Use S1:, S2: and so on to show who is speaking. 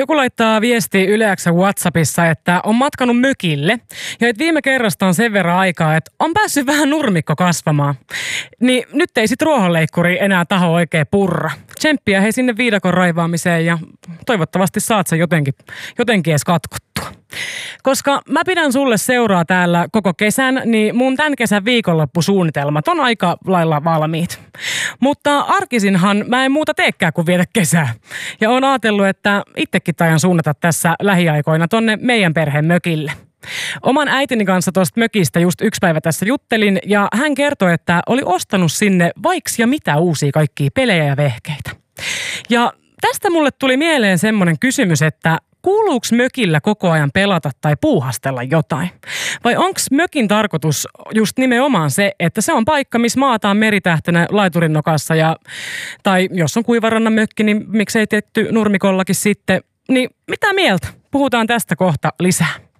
S1: Joku laittaa viesti Yle X:n WhatsAppissa, että on matkanut mökille ja että viime kerrasta on sen verran aikaa, että on päässyt vähän nurmikko kasvamaan. Niin nyt ei sit ruohonleikkuri enää taho oikein purra. Tsemppiä he sinne viidakon raivaamiseen ja toivottavasti saat sen jotenkin edes katkottua. Koska mä pidän sulle seuraa täällä koko kesän, niin mun tämän kesän viikonloppusuunnitelmat on aika lailla valmiit. Mutta arkisinhan mä en muuta teekään kuin vietä kesää. Ja oon ajatellut, että itsekin taian suunnata tässä lähiaikoina tonne meidän perheen mökille. Oman äitini kanssa tuosta mökistä just yksi päivä tässä juttelin ja hän kertoi, että oli ostanut sinne vaikka ja mitä uusia kaikkia pelejä ja vehkeitä. Ja tästä mulle tuli mieleen semmoinen kysymys, että kuuluuko mökillä koko ajan pelata tai puuhastella jotain? Vai onko mökin tarkoitus just nimenomaan se, että se on paikka, missä maataan meritähtenä laiturin nokassa tai jos on kuivarannan mökki, niin miksei tietty nurmikollakin sitten. Niin mitä mieltä? Puhutaan tästä kohta lisää.